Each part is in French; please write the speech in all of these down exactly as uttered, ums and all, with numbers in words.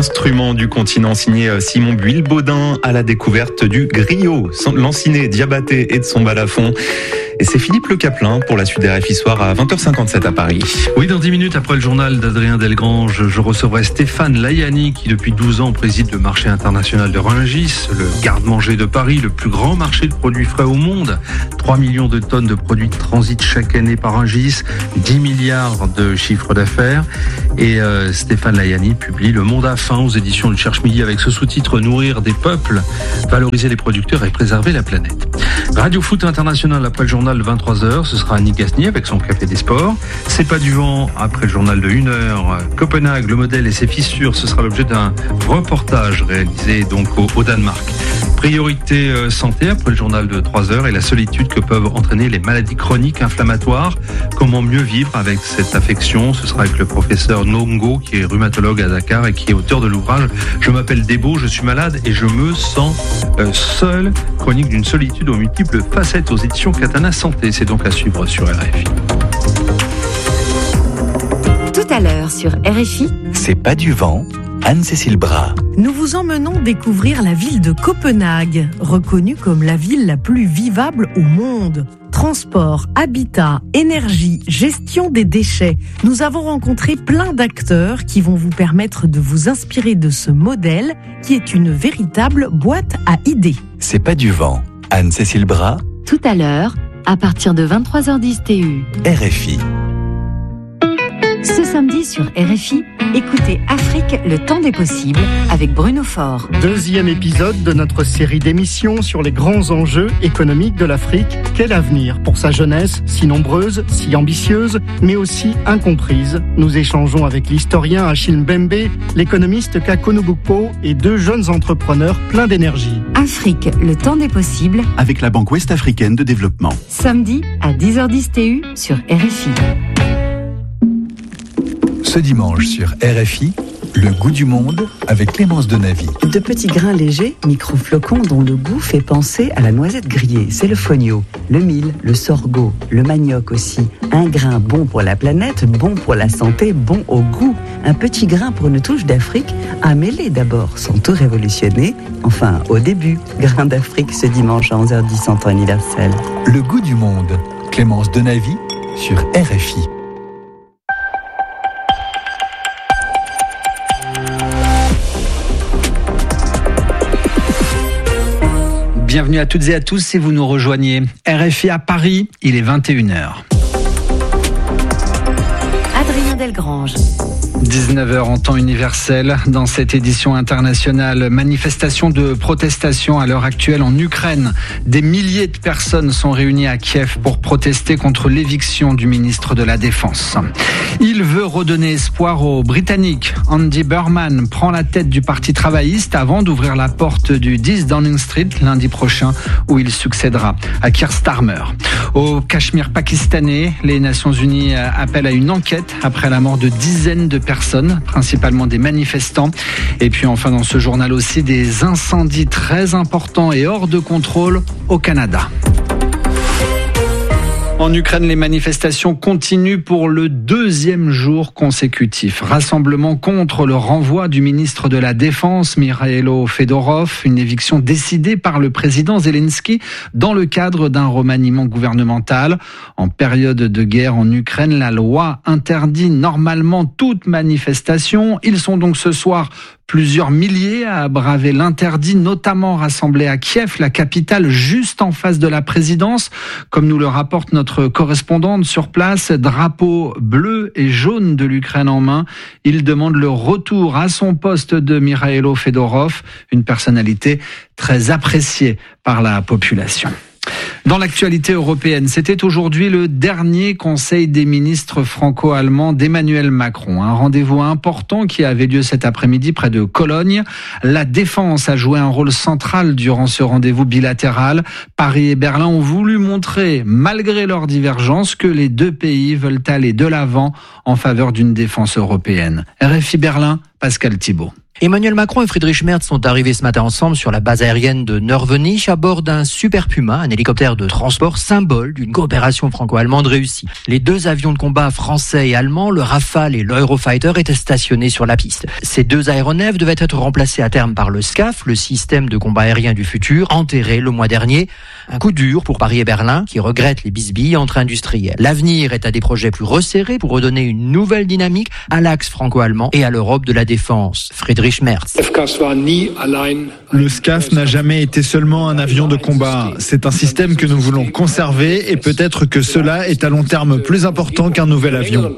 instrument du continent signé Simon Buil-Baudin à la découverte du griot, lanciné, diabaté et de son balafon. Et c'est Philippe Le Caplin pour la suite des R F I Soir à vingt heures cinquante-sept à Paris. Oui, dans dix minutes après le journal d'Adrien Delgrange, je recevrai Stéphane Layani qui depuis douze ans préside le marché international de Rungis, le garde-manger de Paris, le plus grand marché de produits frais au monde. trois millions de tonnes de produits transitent chaque année par Rungis, dix milliards de chiffre d'affaires. Et euh, Stéphane Layani publie Le Monde a faim aux éditions du Cherche-Midi avec ce sous-titre « Nourrir des peuples, valoriser les producteurs et préserver la planète ». Radio Foot International après le journal de vingt-trois heures, ce sera Annie Gasnier avec son Café des Sports. C'est pas du vent après le journal de une heure. Copenhague, le modèle et ses fissures, ce sera l'objet d'un reportage réalisé donc au, au Danemark. Priorité euh, santé après le journal de trois heures et la solitude que peuvent entraîner les maladies chroniques inflammatoires. Comment mieux vivre avec cette affection? Ce sera avec le professeur Nongo qui est rhumatologue à Dakar et qui est auteur de l'ouvrage Je m'appelle Debo, je suis malade et je me sens euh, seul. Chronique d'une solitude aux multiples facettes aux éditions Katana Santé. C'est donc à suivre sur R F I. Tout à l'heure sur R F I. C'est pas du vent. Anne-Cécile Bras. Nous vous emmenons découvrir la ville de Copenhague, reconnue comme la ville la plus vivable au monde. Transport, habitat, énergie, gestion des déchets. Nous avons rencontré plein d'acteurs qui vont vous permettre de vous inspirer de ce modèle qui est une véritable boîte à idées. C'est pas du vent. Anne-Cécile Bras. Tout à l'heure, à partir de vingt-trois heures dix T U. R F I. Ce samedi sur R F I, écoutez Afrique, le temps des possibles avec Bruno Faure. Deuxième épisode de notre série d'émissions sur les grands enjeux économiques de l'Afrique. Quel avenir pour sa jeunesse, si nombreuse, si ambitieuse, mais aussi incomprise. Nous échangeons avec l'historien Achille Mbembe, l'économiste Kako Nubukpo et deux jeunes entrepreneurs pleins d'énergie. Afrique, le temps des possibles avec la Banque Ouest-Africaine de Développement. Samedi à dix heures dix T U sur R F I. Ce dimanche sur R F I, le goût du monde avec Clémence Donavy. De petits grains légers, micro-flocons dont le goût fait penser à la noisette grillée. C'est le fonio, le mil, le sorgho, le manioc aussi. Un grain bon pour la planète, bon pour la santé, bon au goût. Un petit grain pour une touche d'Afrique, à mêler d'abord sans tout révolutionner. Enfin, au début, grain d'Afrique ce dimanche à onze heures dix en temps universel. Le goût du monde, Clémence Donavy sur R F I. Bienvenue à toutes et à tous si vous nous rejoignez. R F I à Paris, il est vingt et une heures. Adrien Delgrange. dix-neuf heures en temps universel. Dans cette édition internationale, manifestation de protestation à l'heure actuelle en Ukraine. Des milliers de personnes sont réunies à Kiev pour protester contre l'éviction du ministre de la Défense. Il veut redonner espoir aux Britanniques. Andy Burnham prend la tête du Parti travailliste avant d'ouvrir la porte du dix Downing Street lundi prochain où il succédera à Keir Starmer. Au Cachemire pakistanais, les Nations Unies appellent à une enquête après la mort de dizaines de personnes, principalement des manifestants. Et puis enfin dans ce journal aussi, des incendies très importants et hors de contrôle au Canada. En Ukraine, les manifestations continuent pour le deuxième jour consécutif. Rassemblement contre le renvoi du ministre de la Défense, Mikhailo Fedorov, une éviction décidée par le président Zelensky dans le cadre d'un remaniement gouvernemental. En période de guerre en Ukraine, la loi interdit normalement toute manifestation. Ils sont donc ce soir plusieurs milliers à braver l'interdit, notamment rassemblés à Kiev, la capitale juste en face de la présidence. Comme nous le rapporte notre correspondante sur place, drapeau bleu et jaune de l'Ukraine en main. Il demande le retour à son poste de Mikhailo Fedorov, une personnalité très appréciée par la population. Dans l'actualité européenne, c'était aujourd'hui le dernier conseil des ministres franco-allemands d'Emmanuel Macron. Un rendez-vous important qui avait lieu cet après-midi près de Cologne. La défense a joué un rôle central durant ce rendez-vous bilatéral. Paris et Berlin ont voulu montrer, malgré leurs divergences, que les deux pays veulent aller de l'avant en faveur d'une défense européenne. R F I Berlin, Pascal Thibault. Emmanuel Macron et Friedrich Merz sont arrivés ce matin ensemble sur la base aérienne de Nörvenich à bord d'un Super Puma, un hélicoptère partenaire de transport, symbole d'une coopération franco-allemande réussie. Les deux avions de combat français et allemands, le Rafale et l'Eurofighter, étaient stationnés sur la piste. Ces deux aéronefs devaient être remplacés à terme par le SCAF, le système de combat aérien du futur, enterré le mois dernier. Un coup dur pour Paris et Berlin, qui regrettent les bisbilles entre industriels. L'avenir est à des projets plus resserrés pour redonner une nouvelle dynamique à l'axe franco-allemand et à l'Europe de la défense. Friedrich Merz. Le SCAF n'a jamais été seulement un avion de combat. C'est un système que nous voulons conserver et peut-être que cela est à long terme plus important qu'un nouvel avion.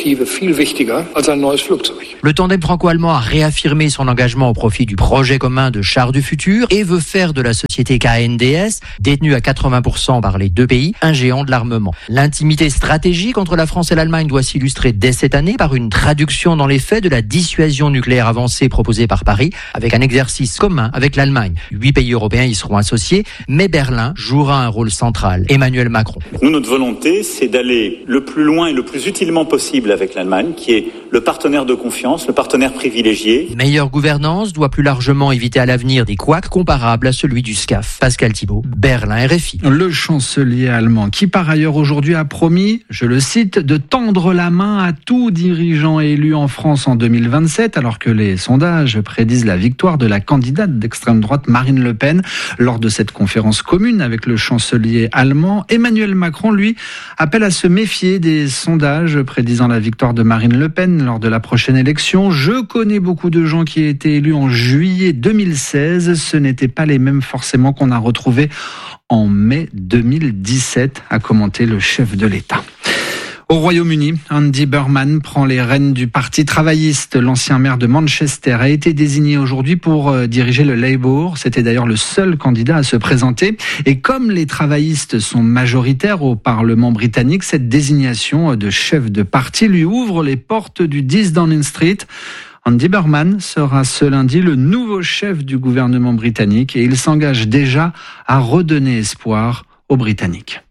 Le tandem franco-allemand a réaffirmé son engagement au profit du projet commun de chars du futur et veut faire de la société K N D S, détenue à quatre-vingts pour cent par les deux pays, un géant de l'armement. L'intimité stratégique entre la France et l'Allemagne doit s'illustrer dès cette année par une traduction dans les faits de la dissuasion nucléaire avancée proposée par Paris, avec un exercice commun avec l'Allemagne. Huit pays européens y seront associés, mais Berlin jouera un rôle central. Emmanuel Macron. Nous, notre volonté, c'est d'aller le plus loin et le plus utilement possible avec l'Allemagne, qui est le partenaire de confiance, le partenaire privilégié. Meilleure gouvernance doit plus largement éviter à l'avenir des couacs comparables à celui du SCAF. Pascal Thibault, Berlin R F I. Le chancelier allemand qui par ailleurs aujourd'hui a promis, je le cite, de tendre la main à tout dirigeant élu en France en deux mille vingt-sept, alors que les sondages prédisent la victoire de la candidate d'extrême droite Marine Le Pen. Lors de cette conférence commune avec le chancelier allemand, Emmanuel Macron, lui, appelle à se méfier des sondages prédisant la victoire de Marine Le Pen lors de la prochaine élection. Je connais beaucoup de gens qui ont été élus en juillet deux mille seize. Ce n'étaient pas les mêmes forcément qu'on a retrouvés en mai deux mille dix-sept, a commenté le chef de l'État. Au Royaume-Uni, Andy Burnham prend les rênes du Parti travailliste. L'ancien maire de Manchester a été désigné aujourd'hui pour diriger le Labour. C'était d'ailleurs le seul candidat à se présenter. Et comme les travaillistes sont majoritaires au Parlement britannique, cette désignation de chef de parti lui ouvre les portes du dix Downing Street. Andy Burnham sera ce lundi le nouveau chef du gouvernement britannique et il s'engage déjà à redonner espoir aux Britanniques.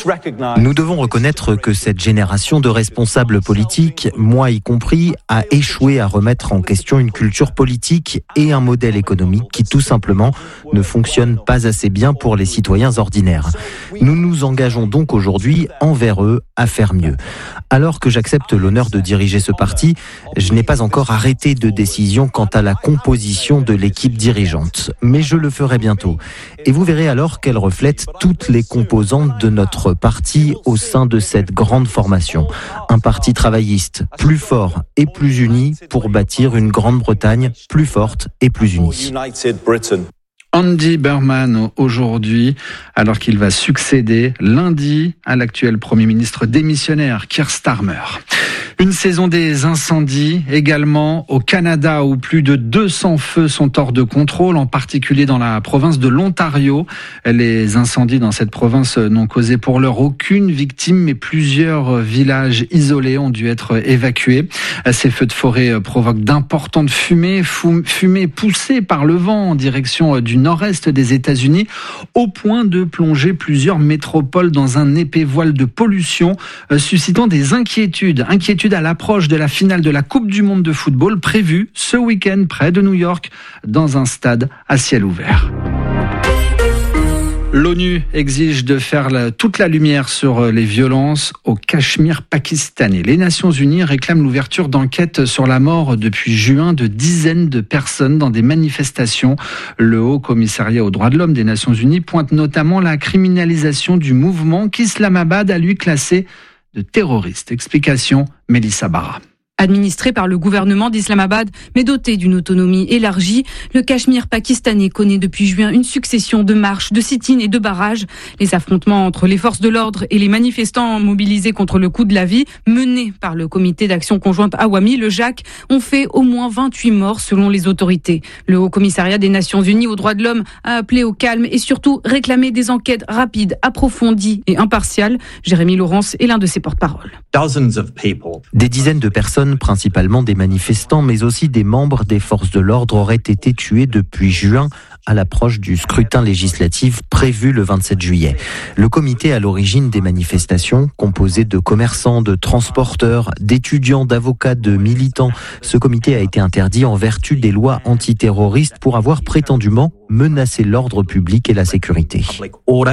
Nous devons reconnaître que cette génération de responsables politiques, moi y compris, a échoué à remettre en question une culture politique et un modèle économique qui tout simplement ne fonctionne pas assez bien pour les citoyens ordinaires. Nous nous engageons donc aujourd'hui envers eux à faire mieux. Alors que j'accepte l'honneur de diriger ce parti, je n'ai pas encore arrêté de décision quant à la composition de l'équipe dirigeante. Mais je le ferai bientôt. Et vous verrez alors qu'elle reflète toutes les composantes de notre parti au sein de cette grande formation. Un parti travailliste plus fort et plus uni pour bâtir une Grande-Bretagne plus forte et plus unie. Andy Burnham aujourd'hui, alors qu'il va succéder lundi à l'actuel Premier ministre démissionnaire Keir Starmer. Une saison des incendies également au Canada où plus de deux cents feux sont hors de contrôle, en particulier dans la province de l'Ontario. Les incendies dans cette province n'ont causé pour l'heure aucune victime, mais plusieurs villages isolés ont dû être évacués. Ces feux de forêt provoquent d'importantes fumées, fumées poussées par le vent en direction du nord-est des États-Unis, au point de plonger plusieurs métropoles dans un épais voile de pollution, suscitant des inquiétudes. Inquiétudes à l'approche de la finale de la Coupe du Monde de football prévue ce week-end près de New York dans un stade à ciel ouvert. L'ONU exige de faire la, toute la lumière sur les violences au Cachemire pakistanais. Les Nations Unies réclament l'ouverture d'enquêtes sur la mort depuis juin de dizaines de personnes dans des manifestations. Le Haut Commissariat aux droits de l'homme des Nations Unies pointe notamment la criminalisation du mouvement qu'Islamabad a lui classé de terroristes. Explication, Mélissa Barra. Administré par le gouvernement d'Islamabad, mais doté d'une autonomie élargie, le Cachemire pakistanais connaît depuis juin une succession de marches, de sit-ins et de barrages. Les affrontements entre les forces de l'ordre et les manifestants mobilisés contre le coût de la vie, menés par le comité d'action conjointe Awami, le J A C, ont fait au moins vingt-huit morts selon les autorités. Le Haut Commissariat des Nations Unies aux droits de l'homme a appelé au calme et surtout réclamé des enquêtes rapides, approfondies et impartiales. Jérémy Laurence est l'un de ses porte-parole. Des dizaines de personnes, principalement des manifestants, mais aussi des membres des forces de l'ordre, auraient été tués depuis juin à l'approche du scrutin législatif prévu le vingt-sept juillet. Le comité à l'origine des manifestations, composé de commerçants, de transporteurs, d'étudiants, d'avocats, de militants, ce comité a été interdit en vertu des lois antiterroristes pour avoir prétendument menacé l'ordre public et la sécurité.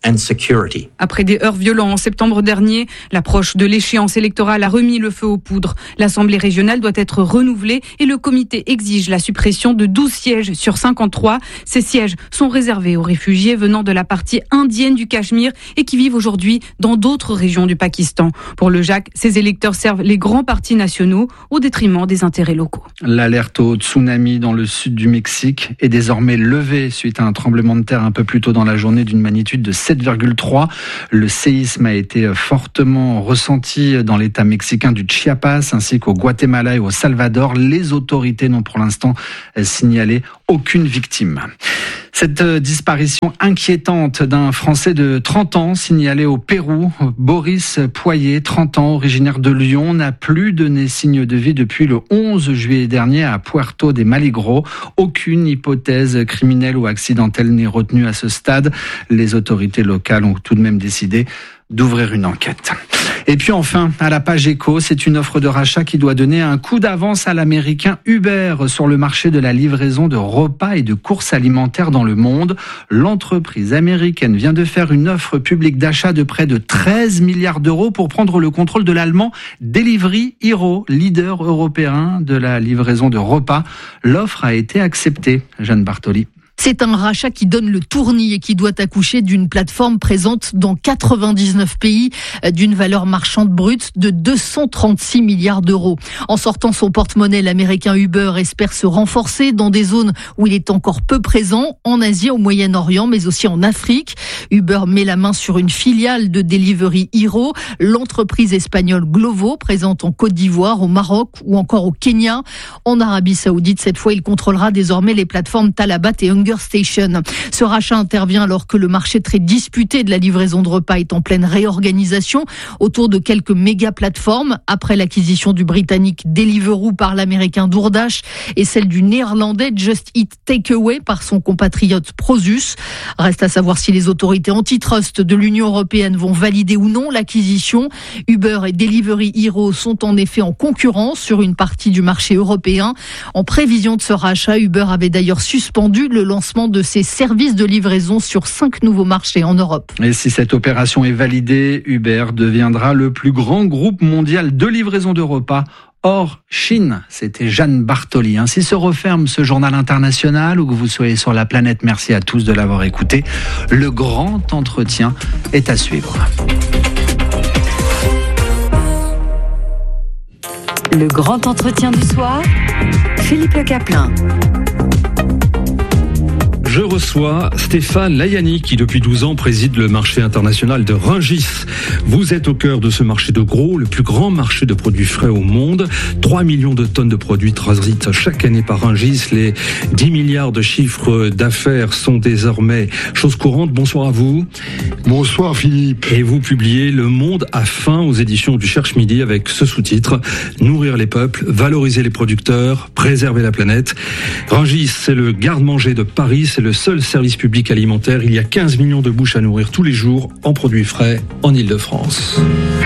and security. Après des heurts violents en septembre dernier, l'approche de l'échéance électorale a remis le feu aux poudres. L'Assemblée régionale doit être renouvelée et le comité exige la suppression de douze sièges sur cinquante-trois. Ces sièges sont réservés aux réfugiés venant de la partie indienne du Cachemire et qui vivent aujourd'hui dans d'autres régions du Pakistan. Pour le J A C, ces électeurs servent les grands partis nationaux au détriment des intérêts locaux. L'alerte au tsunami dans le sud du Mexique est désormais levée suite à un tremblement de terre un peu plus tôt dans la journée d'une magnitude de sept virgule trois. Le séisme a été fortement ressenti dans l'état mexicain du Chiapas ainsi qu'au Guatemala et au Salvador. Les autorités n'ont pour l'instant signalé aucune victime. Cette disparition inquiétante d'un Français de trente ans signalé au Pérou, Boris Poyer, trente ans, originaire de Lyon, n'a plus donné signe de vie depuis le onze juillet dernier à Puerto de Maligro. Aucune hypothèse criminelle ou accidentelle n'est retenue à ce stade. Les autorités locales ont tout de même décidé d'ouvrir une enquête. Et puis enfin, à la page éco, c'est une offre de rachat qui doit donner un coup d'avance à l'américain Uber sur le marché de la livraison de repas et de courses alimentaires dans le monde. L'entreprise américaine vient de faire une offre publique d'achat de près de treize milliards d'euros pour prendre le contrôle de l'allemand Delivery Hero, leader européen de la livraison de repas. L'offre a été acceptée. Jeanne Bartoli. C'est un rachat qui donne le tournis et qui doit accoucher d'une plateforme présente dans quatre-vingt-dix-neuf pays d'une valeur marchande brute de deux cent trente-six milliards d'euros. En sortant son porte-monnaie, l'américain Uber espère se renforcer dans des zones où il est encore peu présent, en Asie, au Moyen-Orient, mais aussi en Afrique. Uber met la main sur une filiale de Delivery Hero, l'entreprise espagnole Glovo, présente en Côte d'Ivoire, au Maroc ou encore au Kenya. En Arabie Saoudite, cette fois, il contrôlera désormais les plateformes Talabat et Hunger Station. Ce rachat intervient alors que le marché très disputé de la livraison de repas est en pleine réorganisation autour de quelques méga plateformes après l'acquisition du britannique Deliveroo par l'américain DoorDash et celle du néerlandais Just Eat Takeaway par son compatriote Prosus. Reste à savoir si les autorités antitrust de l'Union européenne vont valider ou non l'acquisition. Uber et Delivery Hero sont en effet en concurrence sur une partie du marché européen. En prévision de ce rachat, Uber avait d'ailleurs suspendu le lancement de ses services de livraison sur cinq nouveaux marchés en Europe. Et si cette opération est validée, Uber deviendra le plus grand groupe mondial de livraison de repas hors Chine. C'était Jeanne Bartoli. Ainsi se referme ce journal international. Où que vous soyez sur la planète, merci à tous de l'avoir écouté. Le grand entretien est à suivre. Le grand entretien du soir, Philippe Le Caplin. Je reçois Stéphane Layani qui depuis douze ans préside le marché international de Rungis. Vous êtes au cœur de ce marché de gros, le plus grand marché de produits frais au monde. trois millions de tonnes de produits transitent chaque année par Rungis. Les dix milliards de chiffres d'affaires sont désormais chose courante. Bonsoir à vous. Bonsoir Philippe. Et vous publiez Le Monde a faim aux éditions du Cherche Midi avec ce sous-titre: Nourrir les peuples, valoriser les producteurs, préserver la planète. Rungis, c'est le garde-manger de Paris, c'est le seul service public alimentaire. Il y a quinze millions de bouches à nourrir tous les jours en produits frais en Île-de-France.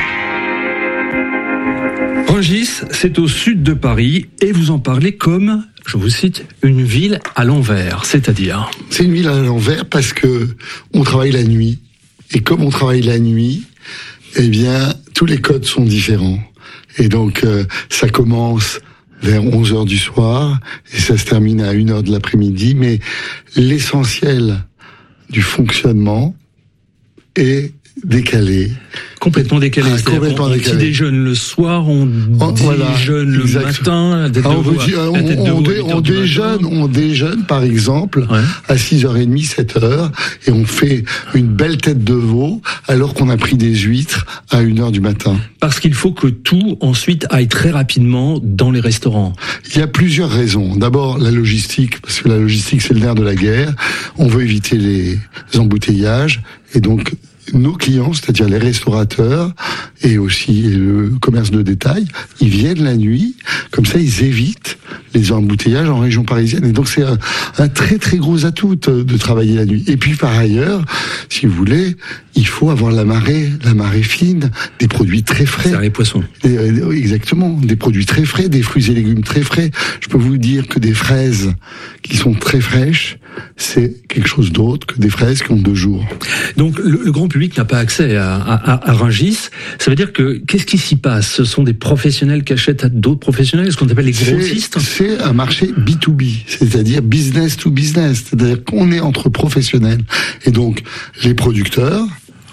Rungis, c'est au sud de Paris et vous en parlez comme, je vous cite, une ville à l'envers, c'est-à-dire... C'est une ville à l'envers parce que on travaille la nuit. Et comme on travaille la nuit, eh bien, tous les codes sont différents. Et donc, euh, ça commence vers onze heures du soir, et ça se termine à une heure de l'après-midi, mais l'essentiel du fonctionnement est décalé. Complètement décalé. Ah, complètement on, décalé. On déjeune le soir, on oh, voilà, déjeune le exact. matin. Ah, on, veut dire, on, on, dé, on déjeune, on déjeune par exemple ouais. à six heures trente, sept heures, et on fait une belle tête de veau alors qu'on a pris des huîtres à une heure du matin. Parce qu'il faut que tout ensuite aille très rapidement dans les restaurants. Il y a plusieurs raisons. D'abord la logistique, parce que la logistique c'est le nerf de la guerre. On veut éviter les embouteillages et donc nos clients, c'est-à-dire les restaurateurs et aussi le commerce de détail, ils viennent la nuit, comme ça ils évitent les embouteillages en région parisienne. Et donc c'est un, un très très gros atout de, de travailler la nuit. Et puis par ailleurs, si vous voulez, il faut avoir la marée, la marée fine, des produits très frais. C'est les poissons. Et, exactement, des produits très frais, des fruits et légumes très frais. Je peux vous dire que des fraises qui sont très fraîches, c'est quelque chose d'autre que des fraises qui ont deux jours. Donc le, le grand public n'a pas accès à, à, à Rungis. Ça veut dire que qu'est-ce qui s'y passe? Ce sont des professionnels qui achètent à d'autres professionnels, ce qu'on appelle les grossistes. C'est, c'est un marché B to B, c'est-à-dire business to business, c'est-à-dire qu'on est entre professionnels. Et donc les producteurs,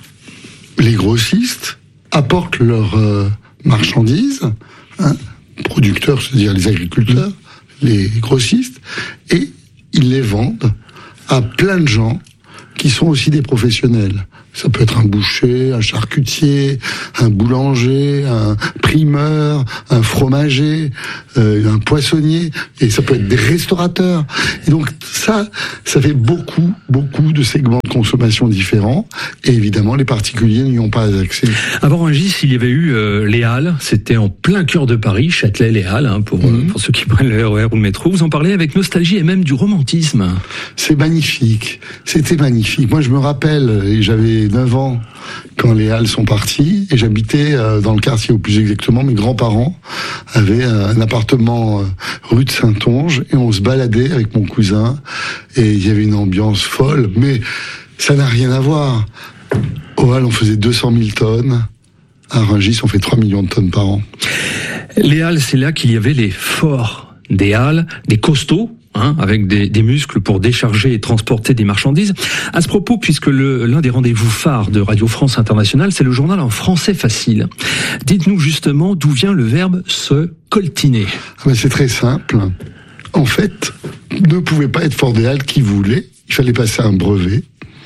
les grossistes apportent leurs euh, marchandises, hein, producteurs, c'est-à-dire les agriculteurs, les grossistes, et ils les vendent à plein de gens qui sont aussi des professionnels. Ça peut être un boucher, un charcutier, un boulanger, un primeur, un fromager, euh, un poissonnier, et ça peut être des restaurateurs. Et donc ça, ça fait beaucoup, beaucoup de segments de consommation différents. Et évidemment, les particuliers n'y ont pas accès. Avant Rungis, il y avait eu euh, les Halles. C'était en plein cœur de Paris, Châtelet, les Halles, hein, pour, mmh. pour ceux qui prennent le R E R ou le métro. Vous en parlez avec nostalgie et même du romantisme. C'est magnifique. C'était magnifique. Moi, je me rappelle, et j'avais neuf ans quand les Halles sont partis, et j'habitais euh, dans le quartier, ou plus exactement, mes grands-parents avaient euh, un appartement euh, rue de Saintonge, et on se baladait avec mon cousin, et il y avait une ambiance folle, mais ça n'a rien à voir. Aux Halles, on faisait deux cent mille tonnes, à Rungis, on fait trois millions de tonnes par an. Les Halles, c'est là qu'il y avait les forts des Halles, des costauds, Hein, avec des, des muscles pour décharger et transporter des marchandises. À ce propos, puisque le, l'un des rendez-vous phares de Radio France Internationale, c'est le journal en français facile. Dites-nous justement d'où vient le verbe se coltiner. Ah ben c'est très simple. En fait, ne pouvait pas être fort des Halles qui voulait. Il fallait passer un brevet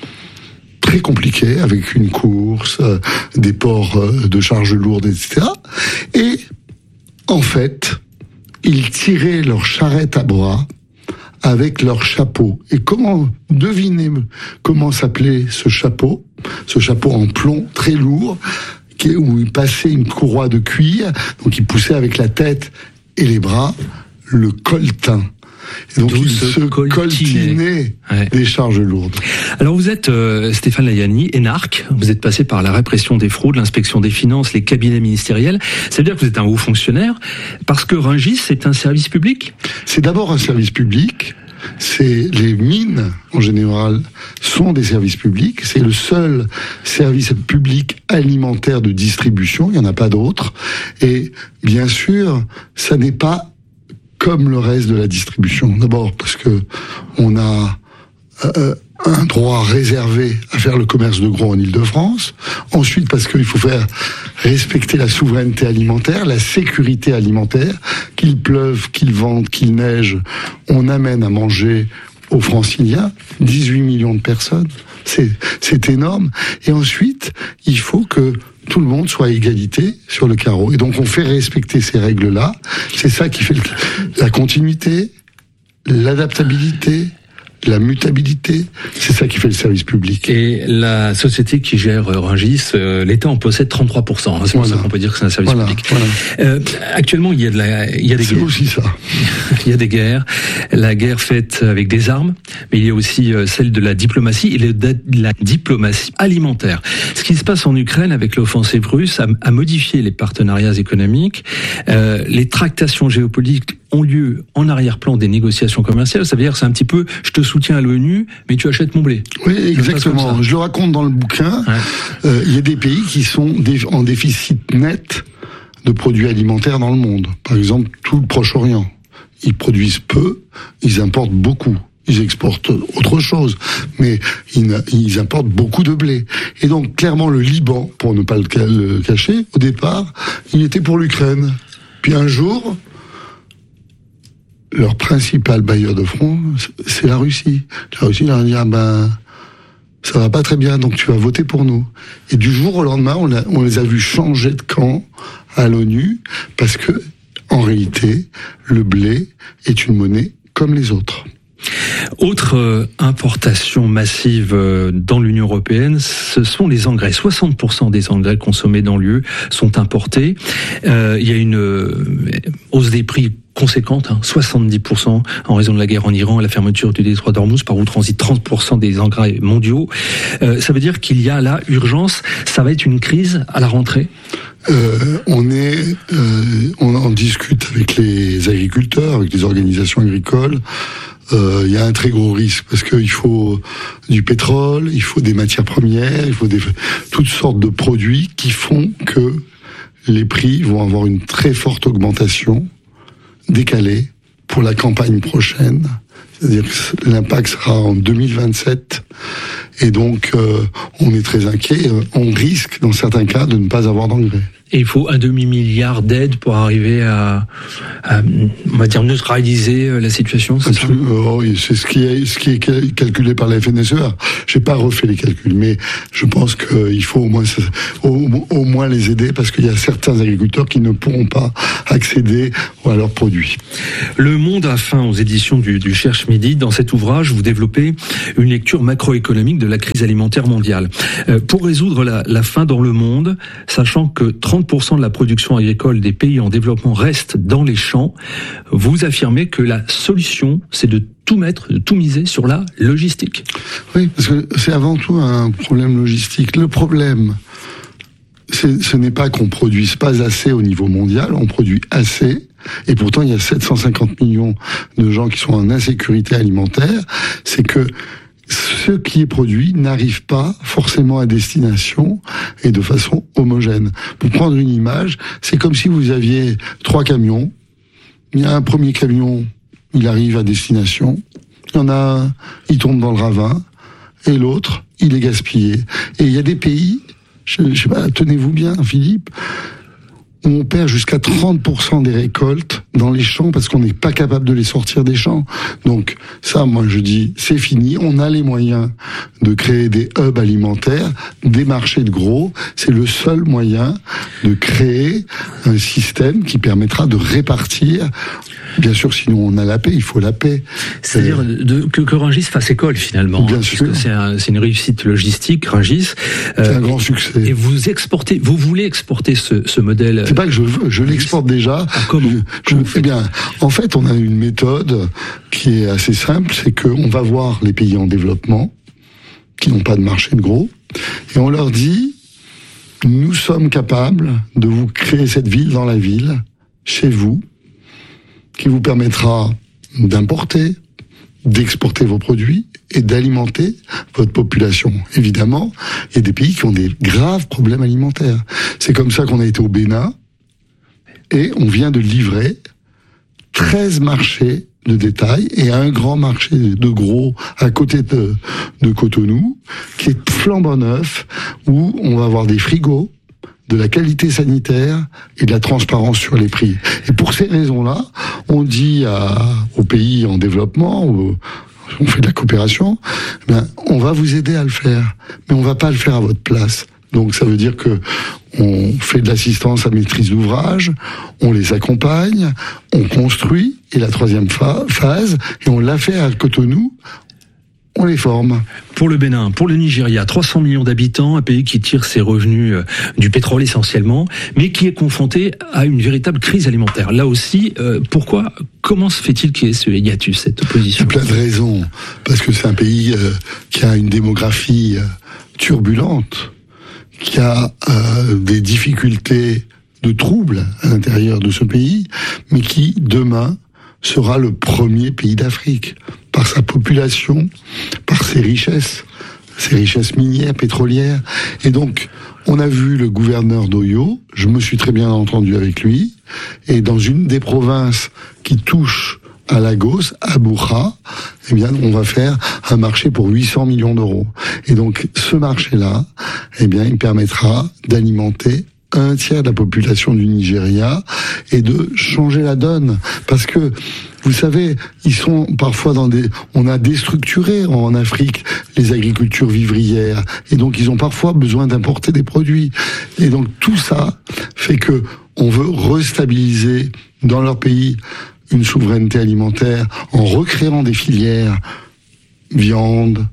très compliqué avec une course, euh, des ports euh, de charges lourdes, et cetera. Et en fait, ils tiraient leur charrette à bras avec leur chapeau. Et comment deviner comment s'appelait ce chapeau, ce chapeau en plomb très lourd, où il passait une courroie de cuir, donc il poussait avec la tête et les bras, le coltin. Et donc il se coltinait ouais. des charges lourdes. Alors vous êtes euh, Stéphane Layani, énarque, vous êtes passé par la répression des fraudes, l'inspection des finances, les cabinets ministériels. Ça veut dire que vous êtes un haut fonctionnaire, parce que Rungis, c'est un service public ? C'est d'abord un service public. C'est les mines, en général, sont des services publics. C'est le seul service public alimentaire de distribution. Il n'y en a pas d'autres. Et bien sûr, ça n'est pas comme le reste de la distribution. D'abord parce que on a euh, un droit réservé à faire le commerce de gros en Île-de-France. Ensuite parce qu'il faut faire respecter la souveraineté alimentaire, la sécurité alimentaire. Qu'il pleuve, qu'il vente, qu'il neige, on amène à manger aux Franciliens dix-huit millions de personnes. C'est, c'est énorme. Et ensuite, il faut que tout le monde soit à égalité sur le carreau. Et donc on fait respecter ces règles-là. C'est ça qui fait le, la continuité, l'adaptabilité, la mutabilité, c'est ça qui fait le service public. Et la société qui gère Rungis, euh, l'État en possède trente-trois pour cent. Hein, c'est voilà. pour ça qu'on peut dire que c'est un service voilà, public. Voilà. Euh, actuellement, il y a de la, il y a des c'est guerres. aussi ça. Il y a des guerres. La guerre faite avec des armes, mais il y a aussi euh, celle de la diplomatie et de la diplomatie alimentaire. Ce qui se passe en Ukraine avec l'offensive russe a, a modifié les partenariats économiques. Euh, les tractations géopolitiques ont lieu en arrière-plan des négociations commerciales. Ça veut dire que c'est un petit peu, je te soutiens à l'ONU, mais tu achètes mon blé. Oui, exactement. Je le raconte dans le bouquin. Ouais. Euh, il y a des pays qui sont en déficit net de produits alimentaires dans le monde. Par exemple, tout le Proche-Orient. Ils produisent peu, ils importent beaucoup. Ils exportent autre chose, mais ils, ils importent beaucoup de blé. Et donc, clairement, le Liban, pour ne pas le cacher, au départ, il était pour l'Ukraine. Puis un jour, leur principal bailleur de front, c'est la Russie. La Russie leur a dit, ah ben, ça va pas très bien, donc tu vas voter pour nous. Et du jour au lendemain, on, a, on les a vus changer de camp à l'ONU, parce que, en réalité, le blé est une monnaie comme les autres. Autre euh, importation massive euh, dans l'Union européenne, ce sont les engrais. soixante pour cent des engrais consommés dans l'U E sont importés. Euh, il y a une euh, hausse des prix conséquente, hein, soixante-dix pour cent en raison de la guerre en Iran et la fermeture du détroit d'Ormuz, par où transitent trente pour cent des engrais mondiaux. Euh, ça veut dire qu'il y a là urgence. Ça va être une crise à la rentrée. Euh, on est, euh, on en discute avec les agriculteurs, avec les organisations agricoles. Euh, il y a un très gros risque parce qu'il faut du pétrole, il faut des matières premières, il faut des, toutes sortes de produits qui font que les prix vont avoir une très forte augmentation décalée pour la campagne prochaine. C'est-à-dire que l'impact sera en deux mille vingt-sept. Et donc, euh, on est très inquiet. On risque, dans certains cas, de ne pas avoir d'engrais. Et il faut un demi-milliard d'aides pour arriver à, à, on va dire, neutraliser la situation, c'est ça ? Oh, oui, c'est ce qui est, ce qui est calculé par la F N S E A. J'ai pas refait les calculs, mais je pense qu'il faut au moins, au, au moins les aider parce qu'il y a certains agriculteurs qui ne pourront pas accéder à leurs produits. Le Monde a faim aux éditions du, du Cherche Midi. Dans cet ouvrage, vous développez une lecture macroéconomique de la crise alimentaire mondiale. Euh, pour résoudre la, la faim dans le monde, sachant que trente pour cent de la production agricole des pays en développement reste dans les champs, vous affirmez que la solution, c'est de tout mettre, de tout miser sur la logistique. Oui, parce que c'est avant tout un problème logistique. Le problème, c'est, ce n'est pas qu'on produise pas assez au niveau mondial, on produit assez, et pourtant il y a sept cent cinquante millions de gens qui sont en insécurité alimentaire, c'est que ce qui est produit n'arrive pas forcément à destination et de façon homogène. Pour prendre une image, c'est comme si vous aviez trois camions. Il y a un premier camion, il arrive à destination. Il y en a un, il tombe dans le ravin. Et l'autre, il est gaspillé. Et il y a des pays, je, je sais pas, tenez-vous bien, Philippe, où on perd jusqu'à trente pour cent des récoltes dans les champs parce qu'on n'est pas capable de les sortir des champs. Donc ça, moi je dis, c'est fini. On a les moyens de créer des hubs alimentaires, des marchés de gros. C'est le seul moyen de créer un système qui permettra de répartir. Bien sûr, sinon on a la paix, il faut la paix. C'est-à-dire de, que, que Rungis fasse école finalement. Bien hein, sûr. Parce que c'est, un, c'est une réussite logistique, Rungis. Euh, c'est un grand succès. Et vous exportez, vous voulez exporter ce, ce modèle. C'est pas que je veux, je l'exporte déjà. Ah, comment je, je, Eh bien, en fait, on a une méthode qui est assez simple, c'est qu'on va voir les pays en développement qui n'ont pas de marché de gros, et on leur dit, nous sommes capables de vous créer cette ville dans la ville, chez vous, qui vous permettra d'importer, d'exporter vos produits et d'alimenter votre population. Évidemment, il y a des pays qui ont des graves problèmes alimentaires. C'est comme ça qu'on a été au Bénin et on vient de livrer treize marchés de détail et un grand marché de gros à côté de, de Cotonou qui est flambant neuf où on va avoir des frigos, de la qualité sanitaire et de la transparence sur les prix. Et pour ces raisons-là, on dit à, aux pays en développement, où on fait de la coopération, ben, on va vous aider à le faire, mais on va pas le faire à votre place. Donc ça veut dire que on fait de l'assistance à maîtrise d'ouvrage, on les accompagne, on construit, et la troisième fa- phase, et on l'a fait à Cotonou, on les forme. Pour le Bénin, pour le Nigeria, trois cents millions d'habitants, un pays qui tire ses revenus du pétrole essentiellement, mais qui est confronté à une véritable crise alimentaire. Là aussi, euh, pourquoi, comment se fait-il qu'il y ait ce hiatus, cette opposition ? Il y a plein de raisons. Parce que c'est un pays euh, qui a une démographie euh, turbulente, qui a euh, des difficultés de troubles à l'intérieur de ce pays, mais qui, demain, sera le premier pays d'Afrique, par sa population, par ses richesses, ses richesses minières, pétrolières. Et donc, on a vu le gouverneur d'Oyo, je me suis très bien entendu avec lui, et dans une des provinces qui touche à Lagos, à Boucha, eh bien, on va faire un marché pour huit cents millions d'euros. Et donc, ce marché-là, eh bien, il permettra d'alimenter un tiers de la population du Nigeria et de changer la donne. Parce que, vous savez, ils sont parfois dans des... On a déstructuré en Afrique les agricultures vivrières. Et donc, ils ont parfois besoin d'importer des produits. Et donc, tout ça fait que on veut restabiliser dans leur pays une souveraineté alimentaire en recréant des filières viande,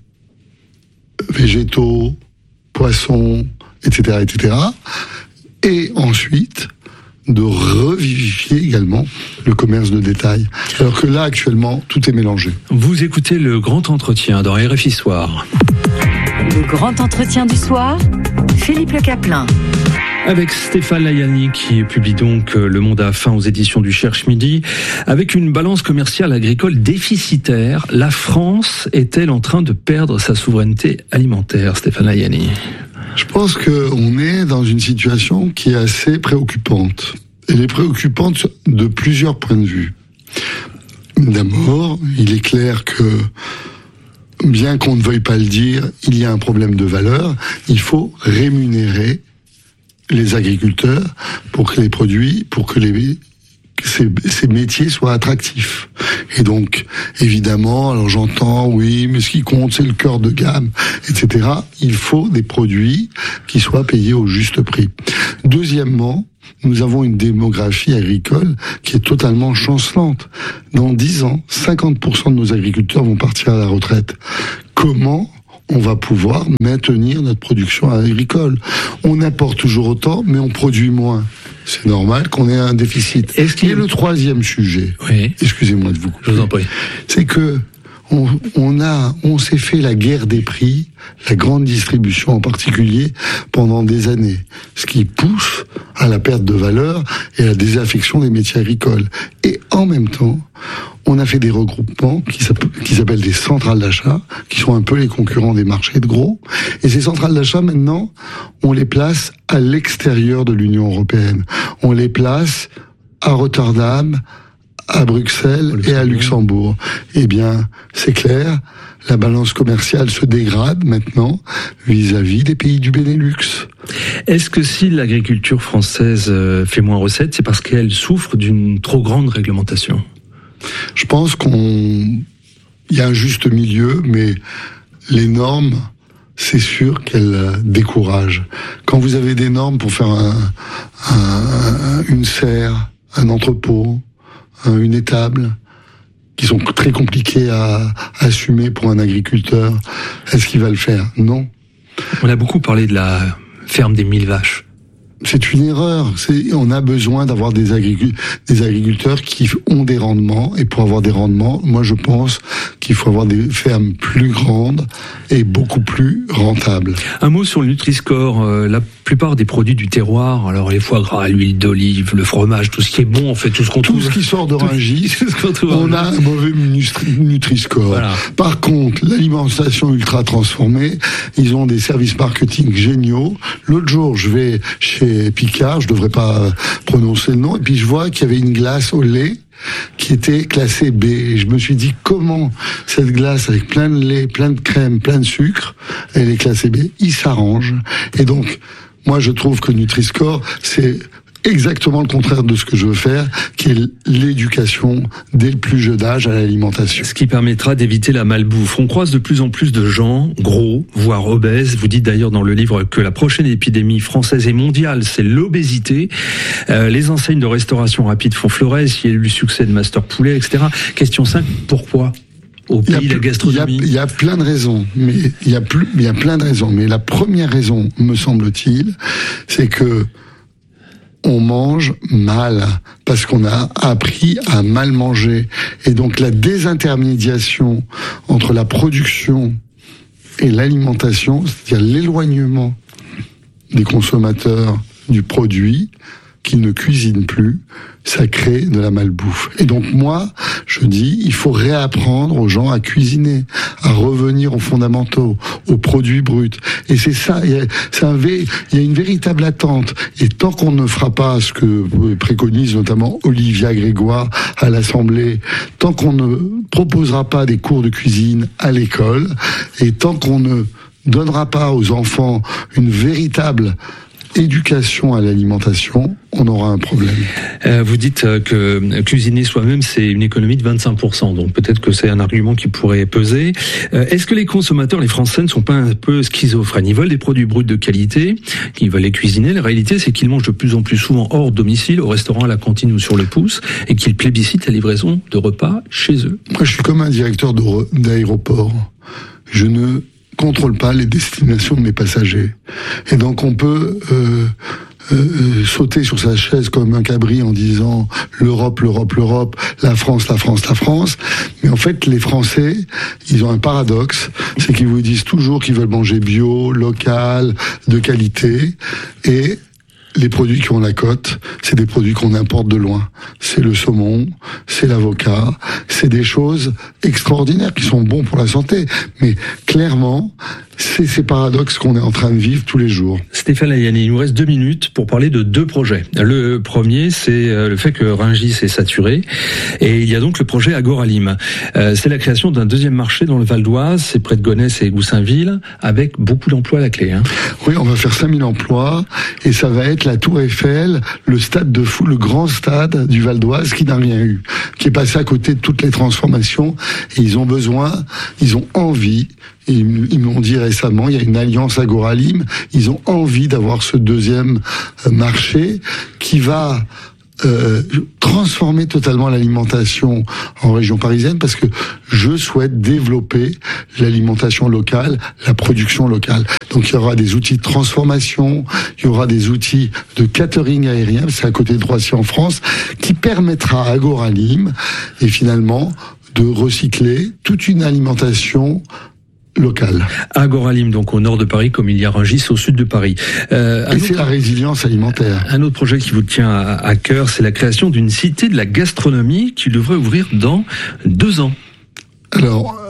végétaux, poissons, et cetera, et cetera. Et ensuite, de revivifier également le commerce de détail. Alors que là, actuellement, tout est mélangé. Vous écoutez le grand entretien dans R F I Soir. Le grand entretien du soir, Philippe Le Caplin. Avec Stéphane Layani qui publie donc Le Monde a faim aux éditions du Cherche Midi. Avec une balance commerciale agricole déficitaire, la France est-elle en train de perdre sa souveraineté alimentaire, Stéphane Layani ? Je pense qu'on est dans une situation qui est assez préoccupante. Elle est préoccupante de plusieurs points de vue. D'abord, il est clair que, bien qu'on ne veuille pas le dire, il y a un problème de valeur. Il faut rémunérer les agriculteurs pour que les produits, pour que les Ces, ces métiers soient attractifs. Et donc, évidemment, alors j'entends, oui, mais ce qui compte, c'est le cœur de gamme, et cetera. Il faut des produits qui soient payés au juste prix. Deuxièmement, nous avons une démographie agricole qui est totalement chancelante. Dans dix ans, cinquante pour cent de nos agriculteurs vont partir à la retraite. Comment on va pouvoir maintenir notre production agricole? On importe toujours autant, mais on produit moins. C'est normal qu'on ait un déficit. Est-ce qu'il y a le troisième sujet? Oui. Excusez-moi de vous couper. Je vous en prie. C'est que on, on a, on s'est fait la guerre des prix, la grande distribution en particulier, pendant des années. Ce qui pousse à la perte de valeur et à la désaffection des métiers agricoles. Et en même temps, on a fait des regroupements qui s'appellent des centrales d'achat, qui sont un peu les concurrents des marchés de gros. Et ces centrales d'achat, maintenant, on les place à l'extérieur de l'Union européenne. On les place à Rotterdam, à Bruxelles et à Luxembourg. Eh bien, c'est clair, la balance commerciale se dégrade maintenant vis-à-vis des pays du Benelux. Est-ce que si l'agriculture française fait moins recettes, c'est parce qu'elle souffre d'une trop grande réglementation ? Je pense qu'on, il y a un juste milieu, mais les normes, c'est sûr qu'elles découragent. Quand vous avez des normes pour faire un, un, une serre, un entrepôt, une étable, qui sont très compliquées à, à assumer pour un agriculteur, est-ce qu'il va le faire? Non. On a beaucoup parlé de la ferme des mille vaches. C'est une erreur. C'est, on a besoin d'avoir des, agricul- des agriculteurs qui ont des rendements. Et pour avoir des rendements, moi je pense qu'il faut avoir des fermes plus grandes et beaucoup plus rentables. Un mot sur le Nutri-Score. Euh, la plupart des produits du terroir, alors les foie gras, l'huile d'olive, le fromage, tout ce qui est bon, en fait, tout ce qu'on tout trouve. Tout ce qui sort de Rungis, on a un mauvais Nutri-Score. Voilà. Par contre, l'alimentation ultra transformée, ils ont des services marketing géniaux. L'autre jour, je vais chez Picard, je devrais pas prononcer le nom, et puis je vois qu'il y avait une glace au lait qui était classée B. Et je me suis dit, comment cette glace avec plein de lait, plein de crème, plein de sucre, elle est classée B? Il s'arrange. Et donc, moi je trouve que Nutri-Score, c'est exactement le contraire de ce que je veux faire, qui est l'éducation dès le plus jeune âge à l'alimentation. Ce qui permettra d'éviter la malbouffe. On croise de plus en plus de gens gros, voire obèses. Vous dites d'ailleurs dans le livre que la prochaine épidémie française et mondiale, c'est l'obésité. Euh, les enseignes de restauration rapide font florès. Il y a eu le succès de Master Poulet, et cetera. Question cinq, pourquoi ? Au pays de la gastronomie. Il y, y a plein de raisons, mais il y a plus, il y a plein de raisons. Mais la première raison, me semble-t-il, c'est que on mange mal, parce qu'on a appris à mal manger. Et donc la désintermédiation entre la production et l'alimentation, c'est-à-dire l'éloignement des consommateurs du produit, qui ne cuisinent plus, ça crée de la malbouffe. Et donc moi, je dis, il faut réapprendre aux gens à cuisiner, à revenir aux fondamentaux, aux produits bruts. Et c'est ça, il y a, c'est un, il y a une véritable attente. Et tant qu'on ne fera pas ce que préconise notamment Olivia Grégoire à l'Assemblée, tant qu'on ne proposera pas des cours de cuisine à l'école, et tant qu'on ne donnera pas aux enfants une véritable éducation à l'alimentation, on aura un problème. Euh, vous dites que cuisiner soi-même, c'est une économie de vingt-cinq pour cent, donc peut-être que c'est un argument qui pourrait peser. Euh, est-ce que les consommateurs, les Français, ne sont pas un peu schizophrènes? Ils veulent des produits bruts de qualité, ils veulent les cuisiner. La réalité, c'est qu'ils mangent de plus en plus souvent hors domicile, au restaurant, à la cantine ou sur le pouce, et qu'ils plébiscitent la livraison de repas chez eux. Moi, je suis comme un directeur d'aéroport. Je ne contrôle pas les destinations de mes passagers. Et donc, on peut... Euh, Euh, sauter sur sa chaise comme un cabri en disant l'Europe, l'Europe, l'Europe, la France, la France, la France. Mais en fait, les Français, ils ont un paradoxe, c'est qu'ils vous disent toujours qu'ils veulent manger bio, local, de qualité, et les produits qui ont la cote, c'est des produits qu'on importe de loin. C'est le saumon, c'est l'avocat, c'est des choses extraordinaires qui sont bons pour la santé. Mais clairement, c'est ces paradoxes qu'on est en train de vivre tous les jours. Stéphane Layani, il nous reste deux minutes pour parler de deux projets. Le premier, c'est le fait que Rungis est saturé, et il y a donc le projet Agoralim. Euh, c'est la création d'un deuxième marché dans le Val d'Oise, c'est près de Gonesse et Goussainville, avec beaucoup d'emplois à la clé. Hein. Oui, on va faire cinq mille emplois, et ça va être la Tour Eiffel, le stade de foot, le grand stade du Val d'Oise qui n'a rien eu, qui est passé à côté de toutes les transformations, et ils ont besoin, ils ont envie. Ils m'ont dit récemment, il y a une alliance Agoralim, ils ont envie d'avoir ce deuxième marché qui va euh, transformer totalement l'alimentation en région parisienne, parce que je souhaite développer l'alimentation locale, la production locale. Donc il y aura des outils de transformation, il y aura des outils de catering aérien, c'est à côté de Roissy en France, qui permettra à Agoralim, et finalement, de recycler toute une alimentation local. Agoralim, donc au nord de Paris, comme il y a Rungis au sud de Paris. Euh, Et c'est la résilience alimentaire. Un autre projet qui vous tient à, à cœur, c'est la création d'une cité de la gastronomie qui devrait ouvrir dans deux ans. Alors,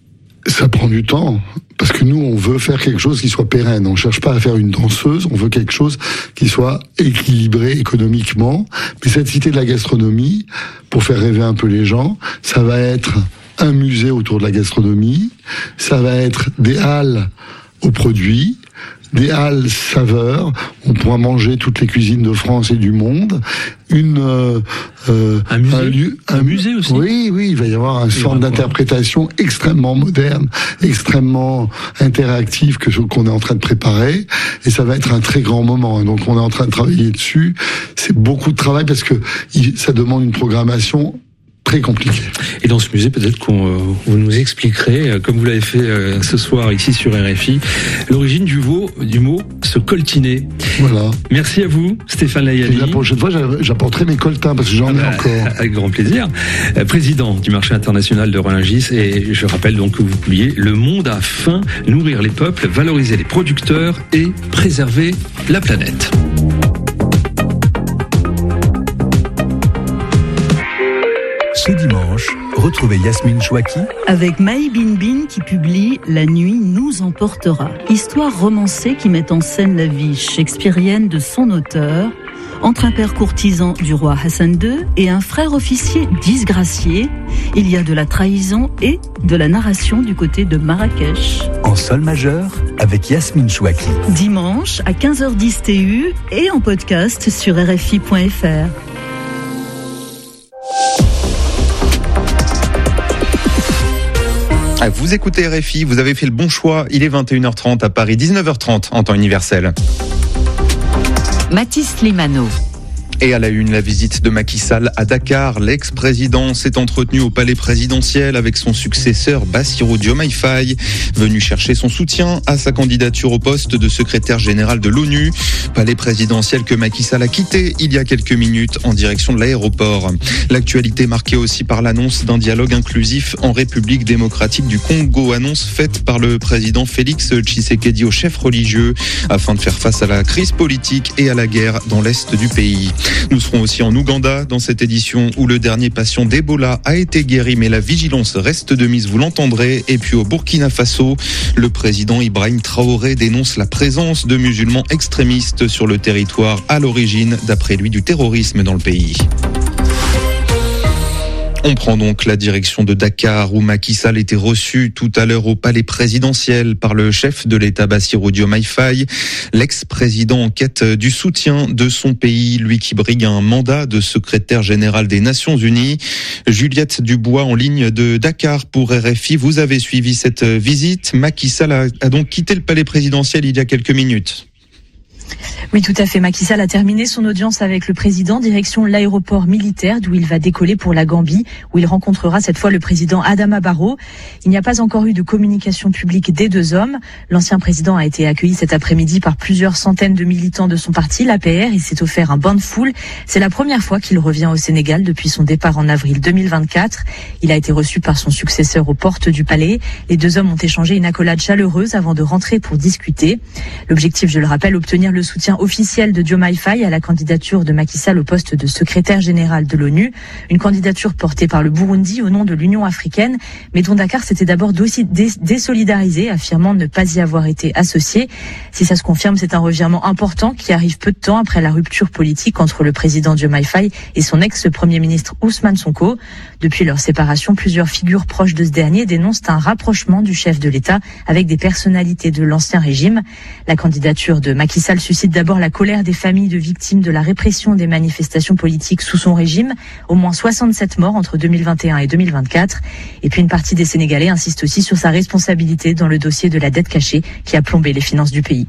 ça prend du temps, parce que nous, on veut faire quelque chose qui soit pérenne. On cherche pas à faire une danseuse, on veut quelque chose qui soit équilibré économiquement. Mais cette cité de la gastronomie, pour faire rêver un peu les gens, ça va être un musée autour de la gastronomie, ça va être des halles aux produits, des halles saveurs, on pourra manger toutes les cuisines de France et du monde, une euh, euh, un musée, un, lieu, un, un musée aussi. Oui, oui, il va y avoir un centre d'interprétation extrêmement moderne, extrêmement interactif que ce qu'on est en train de préparer, et ça va être un très grand moment. Donc on est en train de travailler dessus. C'est beaucoup de travail parce que ça demande une programmation très compliqué. Et dans ce musée, peut-être qu'on euh, vous nous expliquerez, euh, comme vous l'avez fait euh, ce soir ici sur R F I, l'origine du, veau, du mot se coltiner. Voilà. Merci à vous, Stéphane Layani. Et la prochaine fois, j'apporterai mes coltins parce que j'en ai ah bah, encore. Avec grand plaisir. Euh, président du marché international de Rungis, et je rappelle donc que vous publiez Le Monde a faim, nourrir les peuples, valoriser les producteurs et préserver la planète. Ce dimanche, retrouvez Yasmine Chouaki avec Maï Binbin qui publie La nuit nous emportera. Histoire romancée qui met en scène la vie shakespearienne de son auteur, entre un père courtisan du roi Hassan deux et un frère officier disgracié. Il y a de la trahison et de la narration du côté de Marrakech. En sol majeur avec Yasmine Chouaki. Dimanche à quinze heures dix T U et en podcast sur R F I point F R. Vous écoutez R F I, vous avez fait le bon choix. Il est vingt et une heures trente à Paris, dix-neuf heures trente en temps universel. Mathis Limano. Et à la une, la visite de Macky Sall à Dakar. L'ex-président s'est entretenu au palais présidentiel avec son successeur Bassirou Diomaye Faye, venu chercher son soutien à sa candidature au poste de secrétaire général de l'ONU. Palais présidentiel que Macky Sall a quitté il y a quelques minutes en direction de l'aéroport. L'actualité marquée aussi par l'annonce d'un dialogue inclusif en République démocratique du Congo, annonce faite par le président Félix Tshisekedi au chef religieux afin de faire face à la crise politique et à la guerre dans l'est du pays. Nous serons aussi en Ouganda dans cette édition où le dernier patient d'Ebola a été guéri, mais la vigilance reste de mise, vous l'entendrez. Et puis au Burkina Faso, le président Ibrahim Traoré dénonce la présence de musulmans extrémistes sur le territoire, à l'origine, d'après lui, du terrorisme dans le pays. On prend donc la direction de Dakar où Macky Sall était reçu tout à l'heure au palais présidentiel par le chef de l'État Bassirou Diomaye Faye. L'ex-président en quête du soutien de son pays, lui qui brigue un mandat de secrétaire général des Nations Unies. Juliette Dubois en ligne de Dakar pour R F I. Vous avez suivi cette visite. Macky Sall a, a donc quitté le palais présidentiel il y a quelques minutes. Oui, tout à fait. Macky Sall a terminé son audience avec le président, direction l'aéroport militaire d'où il va décoller pour la Gambie, où il rencontrera cette fois le président Adama Barrow. Il n'y a pas encore eu de communication publique des deux hommes. L'ancien président a été accueilli cet après-midi par plusieurs centaines de militants de son parti, l'A P R. Il s'est offert un bain de foule. C'est la première fois qu'il revient au Sénégal depuis son départ en avril deux mille vingt-quatre. Il a été reçu par son successeur aux portes du palais. Les deux hommes ont échangé une accolade chaleureuse avant de rentrer pour discuter. L'objectif, je le rappelle, obtenir le soutien officiel de Diomaye Faye à la candidature de Macky Sall au poste de secrétaire général de l'ONU. Une candidature portée par le Burundi au nom de l'Union africaine, mais dont Dakar s'était d'abord désolidarisé, affirmant ne pas y avoir été associé. Si ça se confirme, c'est un revirement important qui arrive peu de temps après la rupture politique entre le président Diomaye Faye et son ex-premier ministre Ousmane Sonko. Depuis leur séparation, plusieurs figures proches de ce dernier dénoncent un rapprochement du chef de l'État avec des personnalités de l'ancien régime. La candidature de Macky Sall suscite d'abord la colère des familles de victimes de la répression des manifestations politiques sous son régime. Au moins soixante-sept morts entre deux mille vingt et un et deux mille vingt-quatre. Et puis une partie des Sénégalais insiste aussi sur sa responsabilité dans le dossier de la dette cachée qui a plombé les finances du pays.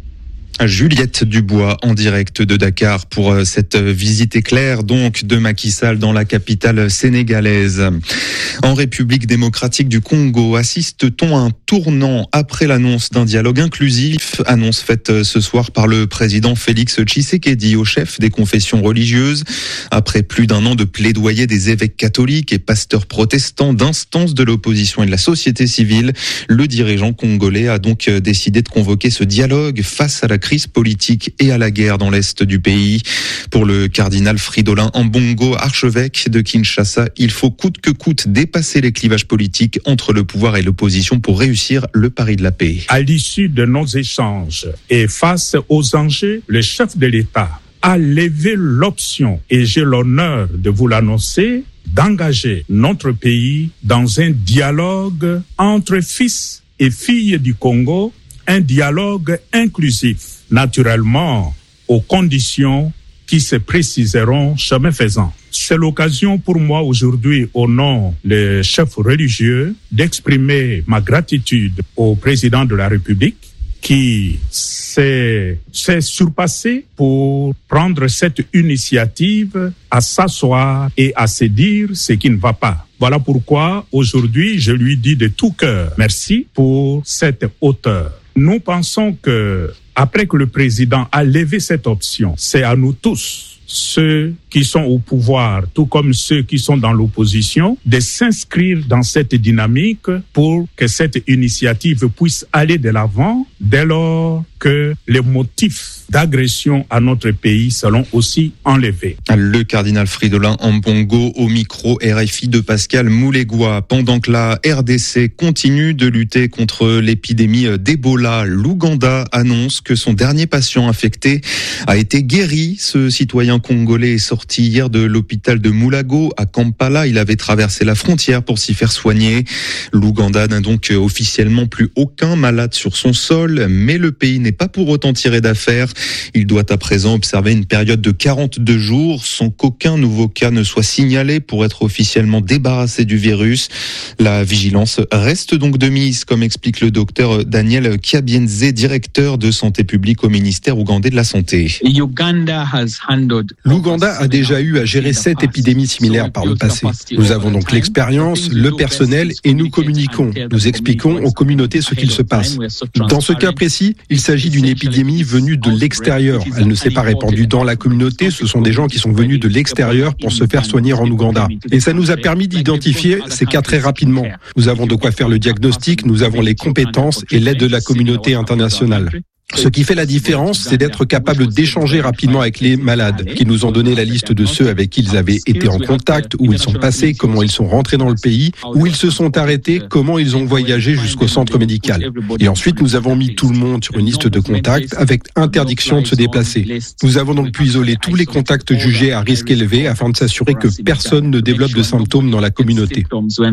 Juliette Dubois en direct de Dakar pour cette visite éclair donc de Macky Sall dans la capitale sénégalaise. En République démocratique du Congo, assiste-t-on à un tournant après l'annonce d'un dialogue inclusif, annonce faite ce soir par le président Félix Tshisekedi au chef des confessions religieuses. Après plus d'un an de plaidoyer des évêques catholiques et pasteurs protestants, d'instances de l'opposition et de la société civile, le dirigeant congolais a donc décidé de convoquer ce dialogue face à la crise politique et à la guerre dans l'est du pays. Pour le cardinal Fridolin Ambongo, archevêque de Kinshasa, il faut coûte que coûte dépasser les clivages politiques entre le pouvoir et l'opposition pour réussir le pari de la paix. À l'issue de nos échanges et face aux enjeux, le chef de l'État a levé l'option, et j'ai l'honneur de vous l'annoncer, d'engager notre pays dans un dialogue entre fils et filles du Congo, un dialogue inclusif, naturellement aux conditions qui se préciseront chemin faisant. C'est l'occasion pour moi aujourd'hui, au nom des chefs religieux, d'exprimer ma gratitude au président de la République qui s'est, s'est surpassé pour prendre cette initiative à s'asseoir et à se dire ce qui ne va pas. Voilà pourquoi aujourd'hui je lui dis de tout cœur merci pour cette hauteur. Nous pensons que après que le président a levé cette option, c'est à nous tous, ceux qui sont au pouvoir, tout comme ceux qui sont dans l'opposition, de s'inscrire dans cette dynamique pour que cette initiative puisse aller de l'avant dès lors que les motifs d'agression à notre pays seront aussi enlevés. Le cardinal Fridolin Ambongo au micro R F I de Pascal Moulégois. Pendant que la R D C continue de lutter contre l'épidémie d'Ebola, l'Ouganda annonce que son dernier patient infecté a été guéri. Ce citoyen congolais est sorti hier de l'hôpital de Mulago à Kampala. Il avait traversé la frontière pour s'y faire soigner. L'Ouganda n'a donc officiellement plus aucun malade sur son sol, mais le pays n'est pas pour autant tiré d'affaire. Il doit à présent observer une période de quarante-deux jours sans qu'aucun nouveau cas ne soit signalé pour être officiellement débarrassé du virus. La vigilance reste donc de mise, comme explique le docteur Daniel Kiabienze, directeur de santé publique au ministère ougandais de la Santé. L'Ouganda a déjà eu à gérer sept épidémies similaires par le passé. Nous avons donc l'expérience, le personnel et nous communiquons. Nous expliquons aux communautés ce qu'il se passe. Dans ce cas précis, il s'agit d'une épidémie venue de l'extérieur. Elle ne s'est pas répandue dans la communauté. Ce sont des gens qui sont venus de l'extérieur pour se faire soigner en Ouganda. Et ça nous a permis d'identifier ces cas très rapidement. Nous avons de quoi faire le diagnostic, nous avons les compétences et l'aide de la communauté internationale. Ce qui fait la différence, c'est d'être capable d'échanger rapidement avec les malades, qui nous ont donné la liste de ceux avec qui ils avaient été en contact, où ils sont passés, comment ils sont rentrés dans le pays, où ils se sont arrêtés, comment ils ont voyagé jusqu'au centre médical. Et ensuite, nous avons mis tout le monde sur une liste de contacts avec interdiction de se déplacer. Nous avons donc pu isoler tous les contacts jugés à risque élevé afin de s'assurer que personne ne développe de symptômes dans la communauté.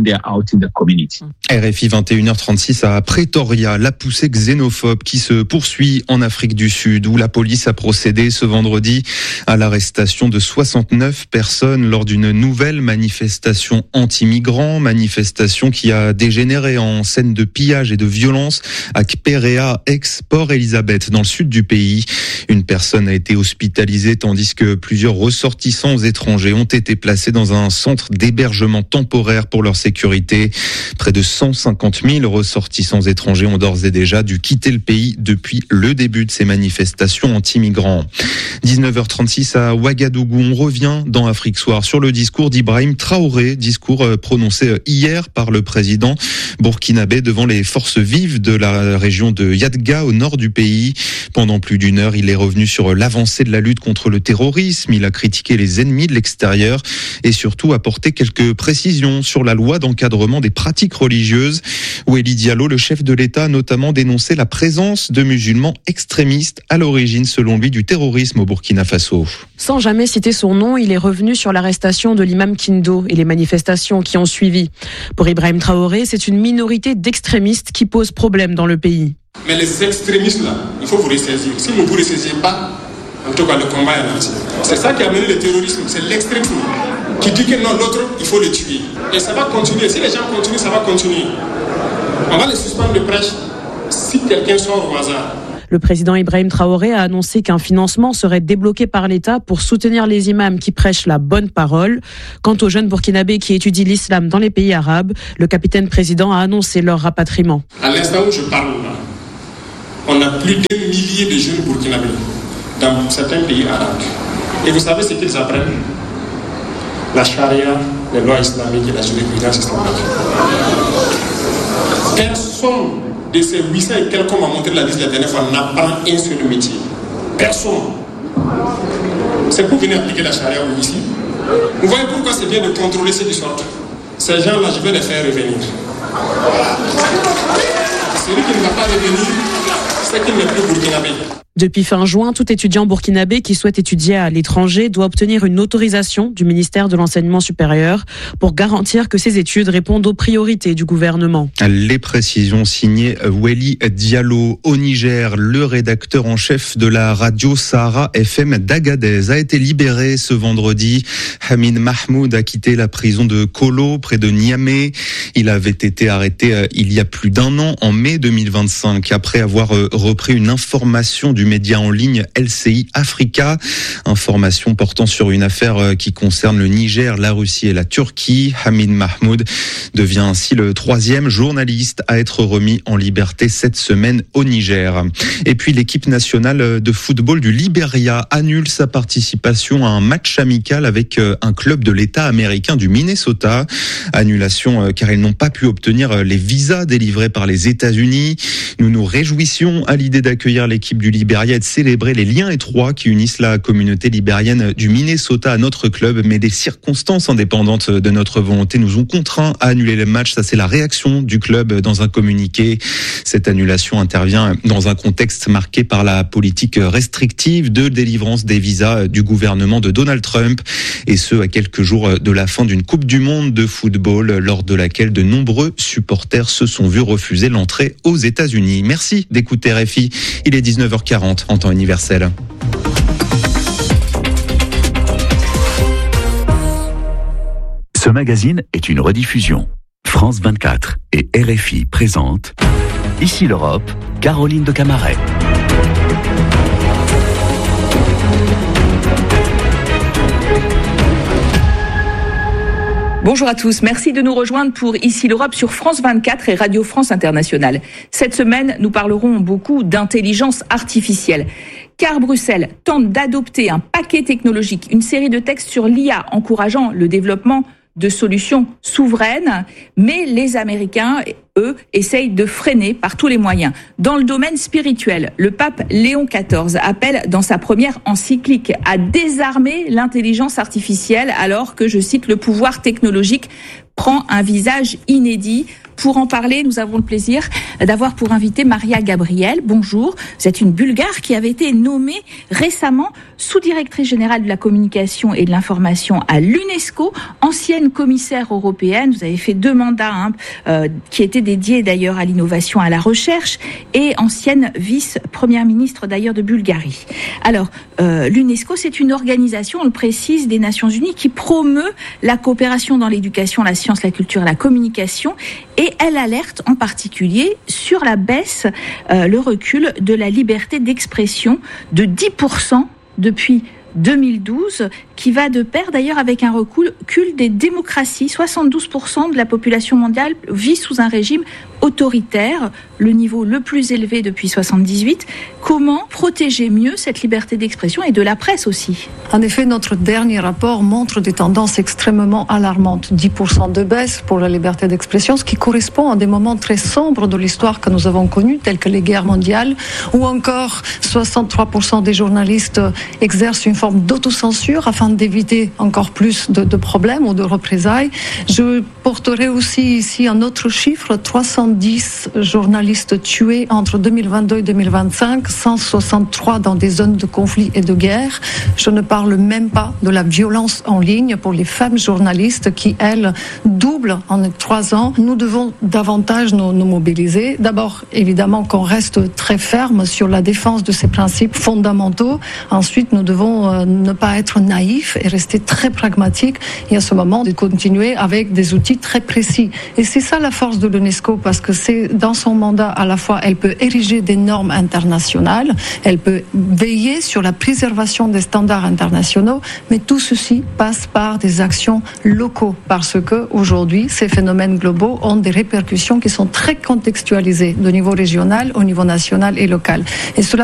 R F I vingt et une heures trente-six à Pretoria, la poussée xénophobe qui se poursuit en Afrique du Sud, où la police a procédé ce vendredi à l'arrestation de soixante-neuf personnes lors d'une nouvelle manifestation anti-migrants, manifestation qui a dégénéré en scène de pillage et de violence à Kperea, ex-Port Elizabeth, dans le sud du pays. Une personne a été hospitalisée tandis que plusieurs ressortissants étrangers ont été placés dans un centre d'hébergement temporaire pour leur sécurité. Près de cent cinquante mille ressortissants étrangers ont d'ores et déjà dû quitter le pays depuis le début de ces manifestations anti-migrants. dix-neuf heures trente-six à Ouagadougou, on revient dans Afrique Soir sur le discours d'Ibrahim Traoré, discours prononcé hier par le président burkinabé devant les forces vives de la région de Yadga au nord du pays. Pendant plus d'une heure, il est revenu sur l'avancée de la lutte contre le terrorisme, il a critiqué les ennemis de l'extérieur et surtout apporté quelques précisions sur la loi d'encadrement des pratiques religieuses. Oueli Diallo, le chef de l'État, a notamment dénoncé la présence de musulmans extrémistes à l'origine, selon lui, du terrorisme au Burkina Faso. Sans jamais citer son nom, il est revenu sur l'arrestation de l'imam Kindo et les manifestations qui ont suivi. Pour Ibrahim Traoré, c'est une minorité d'extrémistes qui pose problème dans le pays. Mais les extrémistes là, il faut vous ressaisir. Si vous ne vous ressaisissez pas, en tout cas le combat est lancé. C'est ça qui a mené le terrorisme, c'est l'extrémisme qui dit que non, l'autre, il faut le tuer. Et ça va continuer. Si les gens continuent, ça va continuer. On va les suspendre de prêche si quelqu'un sort au hasard. Le président Ibrahim Traoré a annoncé qu'un financement serait débloqué par l'État pour soutenir les imams qui prêchent la bonne parole. Quant aux jeunes burkinabés qui étudient l'islam dans les pays arabes, le capitaine président a annoncé leur rapatriement. À l'instant où je parle là, on a plus d'un millier de jeunes burkinabés dans certains pays arabes. Et vous savez ce qu'ils apprennent? La charia, les lois islamiques et la jurisprudence islamique. Personne de ces huit cents et quelques, on m'a montré la liste la dernière fois, n'apprend un seul métier. Personne. C'est pour venir appliquer la charia ici. Vous voyez pourquoi c'est bien de contrôler ceux qui sortent. Ces gens-là, je vais les faire revenir. Celui qui ne va pas revenir, c'est qu'il n'est plus burkinabé. Depuis fin juin, tout étudiant burkinabé qui souhaite étudier à l'étranger doit obtenir une autorisation du ministère de l'Enseignement supérieur pour garantir que ses études répondent aux priorités du gouvernement. Les précisions signées Oueli Diallo. Au Niger, le rédacteur en chef de la radio Sahara F M d'Agadez a été libéré ce vendredi. Hamid Mahmoud a quitté la prison de Kolo, près de Niamey. Il avait été arrêté il y a plus d'un an, en mai deux mille vingt-cinq, après avoir repris une information du média en ligne L C I Africa, information portant sur une affaire qui concerne le Niger, la Russie et la Turquie. Hamid Mahmoud devient ainsi le troisième journaliste à être remis en liberté cette semaine au Niger. Et puis l'équipe nationale de football du Liberia annule sa participation à un match amical avec un club de l'État américain du Minnesota. Annulation car ils n'ont pas pu obtenir les visas délivrés par les États-Unis. Nous nous réjouissions à l'idée d'accueillir l'équipe du Liberia et de célébrer les liens étroits qui unissent la communauté libérienne du Minnesota à notre club, mais des circonstances indépendantes de notre volonté nous ont contraints à annuler le match. Ça, c'est la réaction du club dans un communiqué. Cette annulation intervient dans un contexte marqué par la politique restrictive de délivrance des visas du gouvernement de Donald Trump, et ce à quelques jours de la fin d'une Coupe du Monde de football, lors de laquelle de nombreux supporters se sont vus refuser l'entrée aux États-Unis. Merci d'écouter R F I. Il est dix-neuf heures quarante en temps universel. Ce magazine est une rediffusion. France vingt-quatre et R F I présentent Ici l'Europe, Caroline de Camaret. Bonjour à tous, merci de nous rejoindre pour Ici l'Europe sur France vingt-quatre et Radio France Internationale. Cette semaine, nous parlerons beaucoup d'intelligence artificielle. Car Bruxelles tente d'adopter un paquet technologique, une série de textes sur l'I A encourageant le développement de solutions souveraines, mais les Américains, eux, essayent de freiner par tous les moyens. Dans le domaine spirituel, le pape Léon quatorze appelle dans sa première encyclique à désarmer l'intelligence artificielle alors que, je cite, le pouvoir technologique prend un visage inédit. Pour en parler, nous avons le plaisir d'avoir pour invité Maria Gabriel. Bonjour, vous êtes une Bulgare qui avait été nommée récemment sous-directrice générale de la communication et de l'information à l'UNESCO, ancienne commissaire européenne. Vous avez fait deux mandats hein, euh, qui étaient dédiés d'ailleurs à l'innovation, à la recherche, et ancienne vice-première ministre d'ailleurs de Bulgarie. Alors, euh, l'UNESCO, c'est une organisation, on le précise, des Nations Unies qui promeut la coopération dans l'éducation, la science, la culture et la communication, et elle alerte en particulier sur la baisse, euh, le recul de la liberté d'expression de dix pour cent depuis deux mille douze, qui va de pair d'ailleurs avec un recul des démocraties. soixante-douze pour cent de la population mondiale vit sous un régime autoritaire, le niveau le plus élevé depuis soixante-dix-huit. Comment protéger mieux cette liberté d'expression et de la presse aussi ? En effet, notre dernier rapport montre des tendances extrêmement alarmantes. dix pour cent de baisse pour la liberté d'expression, ce qui correspond à des moments très sombres de l'histoire que nous avons connus, tels que les guerres mondiales, ou encore soixante-trois pour cent des journalistes exercent une forme d'autocensure afin d'éviter encore plus de, de problèmes ou de représailles. Je porterai aussi ici un autre chiffre, trois cent dix journalistes tués entre deux mille vingt-deux et deux mille vingt-cinq, cent soixante-trois dans des zones de conflit et de guerre. Je ne parle même pas de la violence en ligne pour les femmes journalistes qui, elles, doublent en trois ans. Nous devons davantage nous, nous mobiliser. D'abord, évidemment, qu'on reste très ferme sur la défense de ces principes fondamentaux. Ensuite, nous devons euh, ne pas être naïfs et rester très pragmatiques. Et à ce moment, de continuer avec des outils très précis. Et c'est ça la force de l'UNESCO, parce que c'est dans son mandat, à la fois, elle peut ériger des normes internationales, elle peut veiller sur la préservation des standards internationaux, mais tout ceci passe par des actions locaux, parce que aujourd'hui, ces phénomènes globaux ont des répercussions qui sont très contextualisées, de niveau régional au niveau national et local. Et cela